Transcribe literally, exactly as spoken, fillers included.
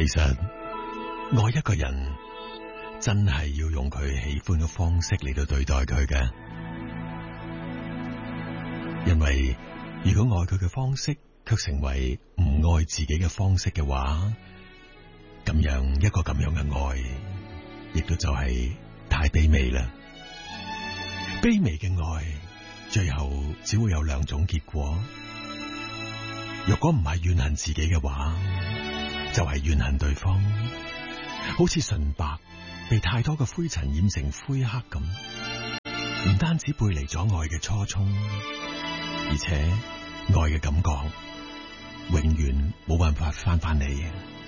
實愛一個人真係要用佢喜歡嘅方式嚟到對待佢嘅，因為如果愛佢嘅方式卻成為唔愛自己嘅方式嘅話，咁樣一個咁樣嘅愛，亦都就係太卑微啦。卑微嘅愛，最後只會有兩種結果。若果唔係怨恨自己嘅話，就係怨恨對方，好似純白被太多嘅灰塵染成灰黑咁，唔單止背離咗愛嘅初衷，而且愛嘅感覺永遠冇辦法翻返嚟。